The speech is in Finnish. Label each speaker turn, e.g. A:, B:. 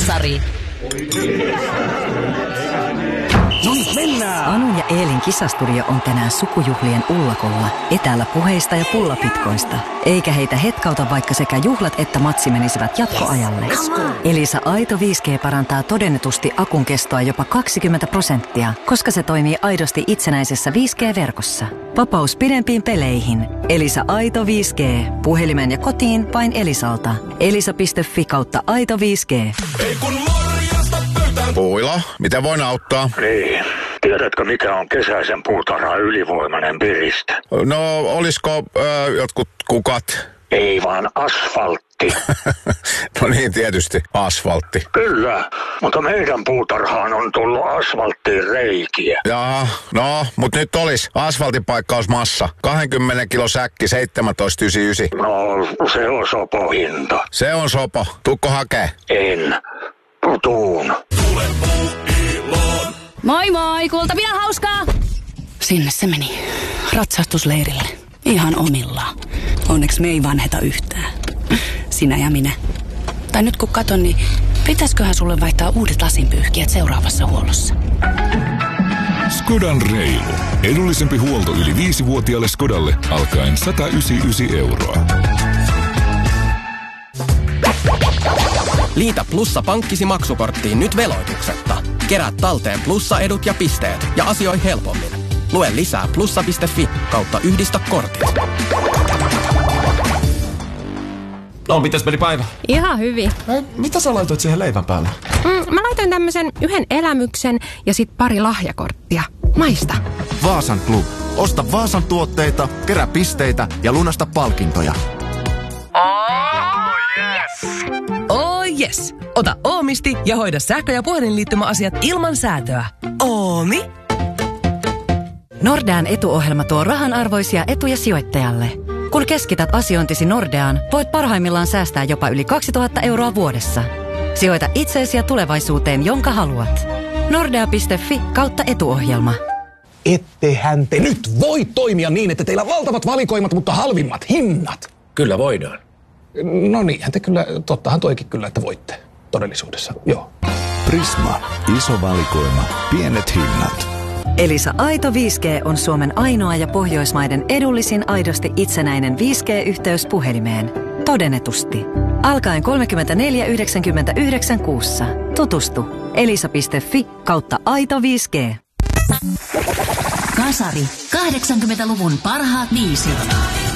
A: Kasari.
B: No niin, mennään!
C: Anu ja Eelin kisastudio on tänään sukujuhlien ullakolla, etäällä puheista ja pullapitkoista. Eikä heitä hetkauta, vaikka sekä juhlat että matsi menisivät jatkoajalle. Elisa Aito 5G parantaa todennetusti akun kestoa jopa 20%, koska se toimii aidosti itsenäisessä 5G-verkossa. Vapaus pidempiin peleihin. Elisa Aito 5G. Puhelimen ja kotiin vain Elisalta. Elisa.fi/Aito 5G.
B: Ei kun morjesta pöytään!
D: Puila, miten voin auttaa?
E: Niin. Tiedätkö, mikä on kesäisen puutarhan ylivoimainen piriste?
D: No, olisiko jotkut kukat?
E: Ei vaan asfaltti.
D: No niin, tietysti asfaltti.
E: Kyllä, mutta meidän puutarhaan on tullut asfalttiin reikiä.
D: Jaa, no, mutta nyt olisi asfaltipaikkausmassa. 20 kilo säkki, 17,99.
E: No, se on sopohinta.
D: Se on sopo. Tuukko hakee?
E: En. Tuun.
B: Tule Puuiloon!
A: Moi moi, kuultavia hauskaa!
F: Sinne se meni. Ratsastusleirille. Ihan omillaan. Onneksi me ei vanheta yhtään. Sinä ja minä. Tai nyt kun katon, niin pitäisköhän sulle vaihtaa uudet lasinpyyhkijät seuraavassa huollossa?
G: Skodan reilu. Edullisempi huolto yli 5-vuotiaalle Skodalle alkaen 199 €.
H: Liitä Plussa pankkisi maksukorttiin nyt veloituksetta. Kerää talteen Plussa-edut ja pisteet ja asioi helpommin. Lue lisää plussa.fi/yhdistä kortit.
I: No, mitäs meni päivä?
J: Ihan hyvin.
I: Mitä sä laitoit siihen leivän päälle?
J: Mä laitoin tämmöisen yhden elämyksen ja sit pari lahjakorttia. Maista.
K: Vaasan Club. Osta Vaasan tuotteita, kerää pisteitä ja lunasta palkintoja.
L: Oh yes! Ota Oomisti ja hoida sähkö- ja puhelinliittymäasiat ilman säätöä. Oomi?
C: Nordean etuohjelma tuo rahanarvoisia etuja sijoittajalle. Kun keskität asiointisi Nordeaan, voit parhaimmillaan säästää jopa yli 2000 € vuodessa. Sijoita itseesi ja tulevaisuuteen, jonka haluat. Nordea.fi/etuohjelma.
B: Ettehän te nyt voi toimia niin, että teillä on valtavat valikoimat, mutta halvimmat hinnat.
I: Kyllä voidaan.
B: No niinhän te kyllä, tottahan toikin kyllä, että voitte todellisuudessa, joo.
K: Prisma. Iso valikoima. Pienet hinnat.
C: Elisa Aito 5G on Suomen ainoa ja Pohjoismaiden edullisin aidosti itsenäinen 5G-yhteys puhelimeen. Todennetusti. Alkaen 34,99 kuussa. Tutustu. elisa.fi/Aito 5G.
A: Kasari. 80-luvun parhaat biisit.